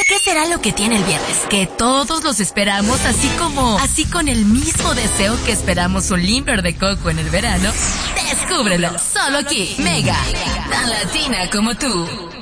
¿Qué será lo que tiene el viernes? Que todos los esperamos así con el mismo deseo que esperamos un limber de coco en el verano. Descúbrelo, solo aquí, Mega, tan latina como tú.